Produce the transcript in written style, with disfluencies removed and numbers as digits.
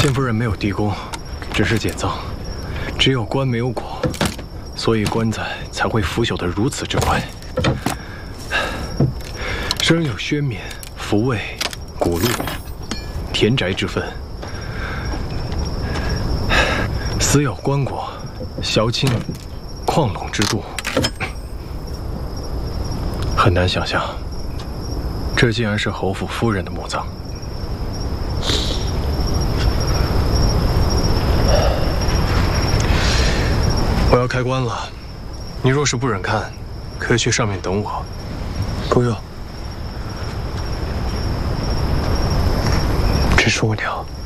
田夫人没有地宫，只是捡葬，只有棺没有椁，所以棺材才会腐朽得如此之快。生有宣冕、福位、古禄、田宅之分，死有棺椁、萧青、矿垄之度。很难想象，这竟然是侯府夫人的墓葬。我要开棺了，你若是不忍看，可以去上面等我。 不用，只是无聊。